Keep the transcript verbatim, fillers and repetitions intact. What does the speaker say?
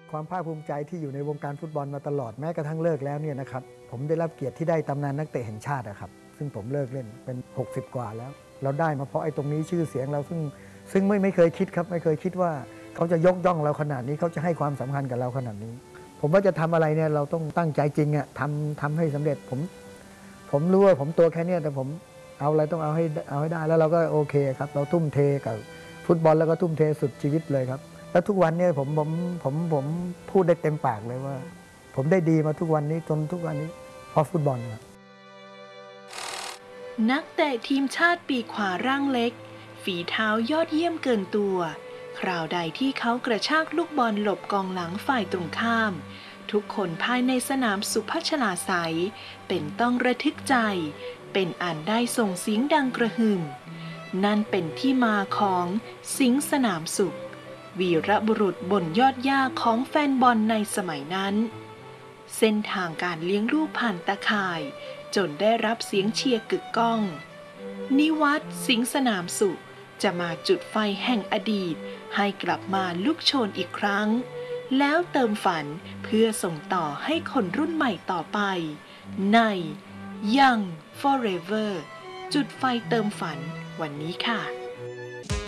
ความภาคภูมิใจที่อยู่ในวงการฟุตบอลมาตลอดแม้กระทั่งเลิกแล้วเนี่ยนะครับผมได้รับเกียรติที่ได้ตำนานนักเตะแห่งชาตินะครับซึ่งผมเลิกเล่นเป็นหกสิบกว่าแล้วเราได้มาเพราะไอ้ตรงนี้ชื่อเสียงเราซึ่งซึ่งไม่ไม่เคยคิดครับไม่เคยคิดว่าเขาจะยกย่องเราขนาดนี้เขาจะให้ความสำคัญกับเราขนาดนี้ผมว่าจะทำอะไรเนี่ยเราต้องตั้งใจจริงอะทำทำให้สำเร็จผมผมรู้ว่าผมตัวแค่นี้แต่ผมเอาอะไรต้องเอาให้เอาให้ได้แล้วเราก็โอเคครับเราทุ่มเทกับฟุตบอลแล้วก็ทุ่มเทสุดชีวิตเลยครับแล้วทุกวันนี้ผมผมผมผมพูดได้เต็มปากเลยว่าผมได้ดีมาทุกวันนี้จนทุกวันนี้เพราะฟุตบอลครับนักเตะทีมชาติปีกขวาร่างเล็กฝีเท้ายอดเยี่ยมเกินตัวคราวใดที่เขากระชากลูกบอลหลบกองหลังฝ่ายตรงข้ามทุกคนภายในสนามสุพัชลาไสยเป็นต้องระทึกใจเป็นอันได้ส่งเสียงดังกระหึ่มนั่นเป็นที่มาของสิงห์สนามสุขวีรบุรุษบนยอดหญ้าของแฟนบอลในสมัยนั้นเส้นทางการเลี้ยงลูกผ่านตาข่ายจนได้รับเสียงเชียร์กึกก้องนิวัฒน์สิงห์สนามสุขจะมาจุดไฟแห่งอดีตให้กลับมาลุกโชนอีกครั้งแล้วเติมฝันเพื่อส่งต่อให้คนรุ่นใหม่ต่อไปใน Young Forever จุดไฟเติมฝันวันนี้ค่ะ